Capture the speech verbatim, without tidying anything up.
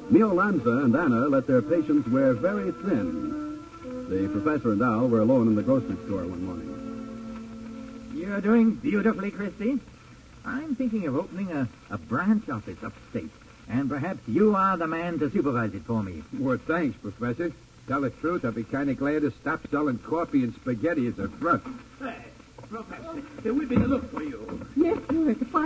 Mio Lanza and Anna let their patients wear very thin. The professor and Al were alone in the grocery store one morning. You're doing beautifully, Christy. I'm thinking of opening a, a branch office upstate, and perhaps you are the man to supervise it for me. Well, thanks, Professor. Tell the truth, I'll be kind of glad to stop selling coffee and spaghetti as a front. Hey, Professor, we've been to look for you. Yes, sir.